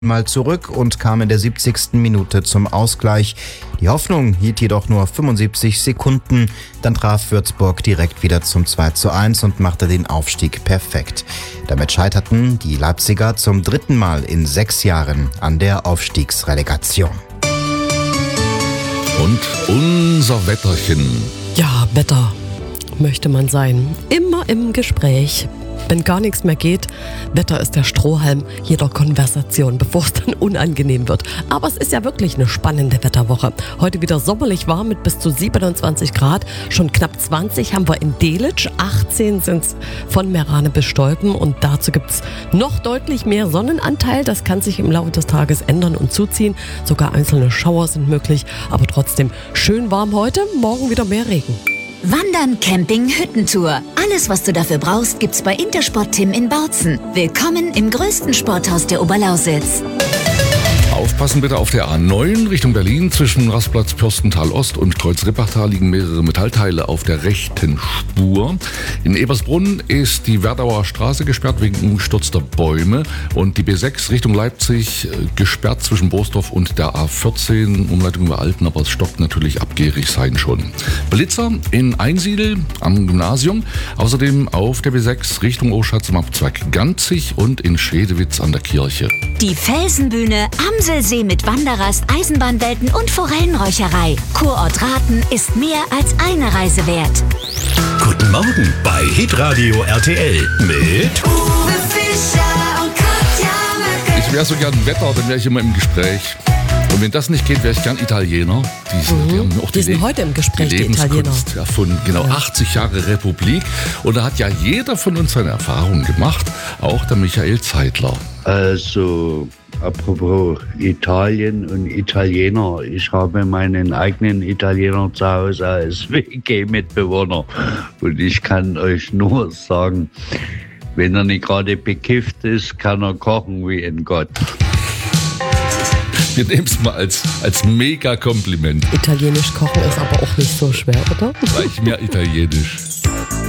mal zurück und kam in der 70. Minute zum Ausgleich. Die Hoffnung hielt jedoch nur 75 Sekunden. Dann traf Würzburg direkt wieder zum 2:1 und machte den Aufstieg perfekt. Damit scheiterten die Leipziger zum 3. Mal in 6 Jahren an der Aufstiegsrelegation. Und unser Wetterchen. Ja, Wetter möchte man sein. Immer im Gespräch. Wenn gar nichts mehr geht, Wetter ist der Strohhalm jeder Konversation, bevor es dann unangenehm wird. Aber es ist ja wirklich eine spannende Wetterwoche. Heute wieder sommerlich warm mit bis zu 27 Grad. Schon knapp 20 haben wir in Delitzsch, 18 sind es von Meerane bis Stolpen. Und dazu gibt es noch deutlich mehr Sonnenanteil. Das kann sich im Laufe des Tages ändern und zuziehen. Sogar einzelne Schauer sind möglich. Aber trotzdem schön warm heute, morgen wieder mehr Regen. Wandern, Camping, Hüttentour. Alles, was du dafür brauchst, gibt's bei Intersport Tim in Bautzen. Willkommen im größten Sporthaus der Oberlausitz. Aufpassen bitte auf der A9 Richtung Berlin. Zwischen Rastplatz Pürstental Ost und Kreuz-Rippachtal liegen mehrere Metallteile auf der rechten Spur. In Ebersbrunn ist die Werdauer Straße gesperrt wegen umgestürzter Bäume. Und die B6 Richtung Leipzig gesperrt zwischen Borsdorf und der A14. Umleitung über Alten, aber es stockt natürlich ab Gerichshain schon. Blitzer in Einsiedel am Gymnasium. Außerdem auf der B6 Richtung Oschatz im Abzweig Ganzig und in Schedewitz an der Kirche. Die Felsenbühne Amselsee mit Wanderrast, Eisenbahnwelten und Forellenräucherei. Kurort Rathen ist mehr als eine Reise wert. Guten Morgen bei Hitradio RTL mit Uwe Fischer und Katja Möcke. Ich wäre so gern Wetter, dann wäre ich immer im Gespräch. Und wenn das nicht geht, wäre ich gern Italiener. Die haben auch Die sind heute im Gespräch, die Italiener. Lebenskunst erfunden. Genau, Ja. 80 Jahre Republik. Und da hat ja jeder von uns seine Erfahrungen gemacht. Auch der Michael Zeitler. Also, apropos Italien und Italiener. Ich habe meinen eigenen Italiener zu Hause als WG-Mitbewohner. Und ich kann euch nur sagen, wenn er nicht gerade bekifft ist, kann er kochen wie ein Gott. Wir nehmen es mal als Mega-Kompliment. Italienisch kochen ist aber auch nicht so schwer, oder? Gleich mehr Italienisch.